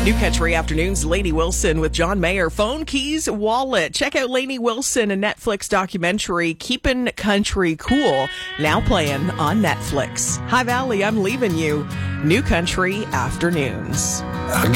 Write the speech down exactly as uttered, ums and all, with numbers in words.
New Country Afternoons, Lainey Wilson with John Mayer. Phone Keys Wallet. Check out Lainey Wilson, a Netflix documentary, Keepin' Country Cool, now playing on Netflix. Hi, Valley, I'm leaving you. New Country Afternoons. I